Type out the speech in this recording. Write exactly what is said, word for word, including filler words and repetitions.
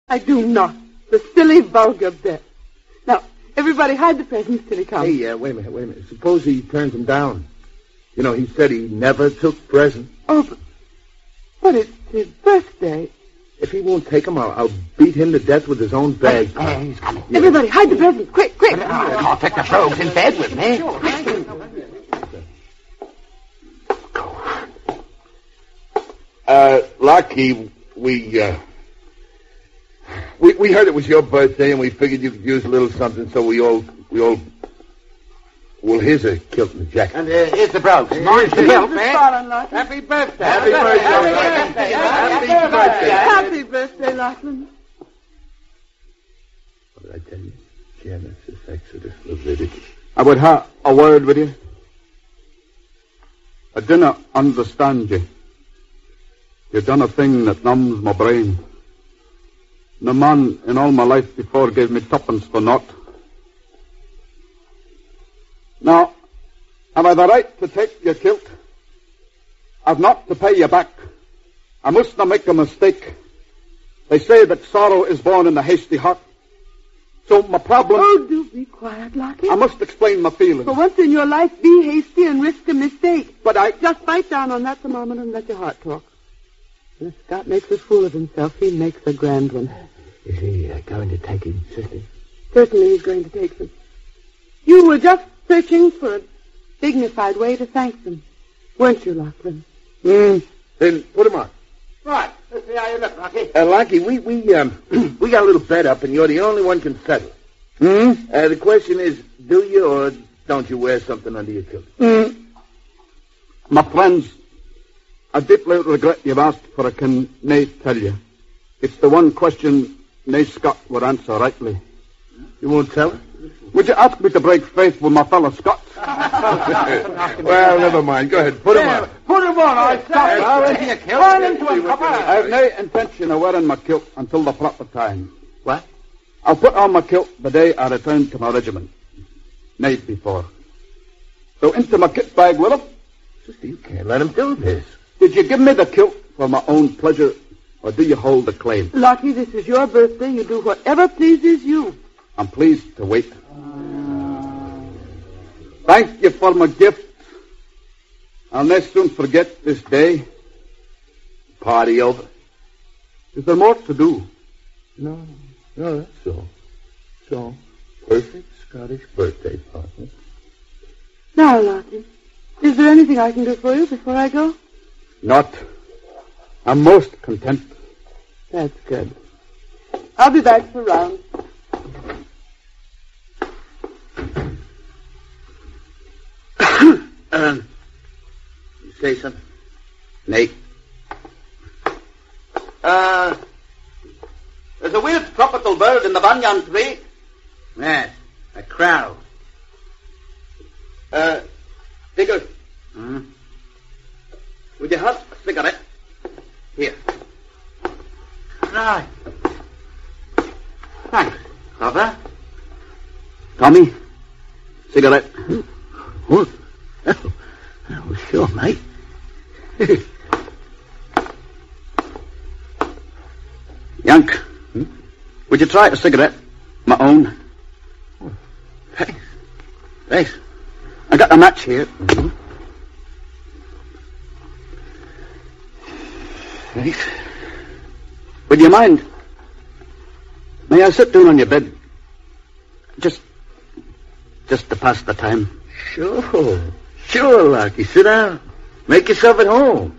I do not. The silly, vulgar bet. Now, everybody hide the presents till he comes. Hey, uh, wait a minute, wait a minute. Suppose he turns them down. You know, he said he never took presents. Oh, but, but it's his birthday. If he won't take them, I'll, I'll beat him to death with his own bag. Hey, he's coming. Yeah. Everybody, hide the presents. Quick, quick. Oh, I'll take the probes in bed with me. Uh, Lucky, we, uh... We, we heard it was your birthday, and we figured you could use a little something, so we all... We all... Well, here's a kilt and a jacket. And uh, here's the brooch. Mine's the belt, man. Happy birthday. Happy birthday. Happy birthday. Happy birthday. Happy birthday, Lachlan. What did I tell you? Genesis, Exodus, Leviticus. I would have a word with you. I dinna understand you. You done a thing that numbs my brain. No man in all my life before gave me tuppence for naught. Now, have I the right to take your kilt? I've not to pay you back. I must not make a mistake. They say that sorrow is born in the hasty heart. So my problem... Oh, do be quiet, Lockie. I must explain my feelings. For once in your life, be hasty and risk a mistake. But I... Just bite down on that thermometer and let your heart talk. If Scott makes a fool of himself, he makes a grand one. Is he uh, going to take him, sister? Certainly he's going to take them. You were just searching for a dignified way to thank them, weren't you, Lachlan? Hmm. Then put him on. Right. Let's see how you look, Rocky. Uh, Lucky, we, we, um, we got a little bet up, and you're the only one can settle. Hmm? Uh, the question is, do you or don't you wear something under your kilt? Hmm. My friends, I deeply regret you've asked, for I can nae tell you. It's the one question nae Scot would answer rightly. You won't tell her? Would you ask me to break faith with my fellow Scots? Well, never mind. Go ahead. Put him on. Put him on, I stop. I'll into your kilt. Run into him, copper. I have no intention of wearing my kilt until the proper time. What? I'll put on my kilt the day I return to my regiment. Night before. So into my kit bag with him. Sister, you can't let him do this. Did you give me the kilt for my own pleasure, or do you hold the claim? Lockie, this is your birthday. You do whatever pleases you. I'm pleased to wait. Thank you for my gift. I'll not soon forget this day. Party over? Is there more to do? No, no, that's all. So, perfect Scottish birthday party. Now, Lockie, is there anything I can do for you before I go? Not. I'm most content. That's good. I'll be back for rounds. um, you say something? Nate? Uh, there's a weird tropical bird in the banyan tree. Yes, a crow. Uh, Digger, Hmm? would you have a cigarette? Here. Right. Thanks, Copper. Tommy, cigarette. What? Oh, oh, sure, mate. Yank, hmm? Would you try a cigarette? My own. Oh, thanks. Thanks. I got a match here. Mm-hmm. Thanks. Would you mind? May I sit down on your bed? Just, just to pass the time. Sure. Sure, Lucky. Sit down. Make yourself at home.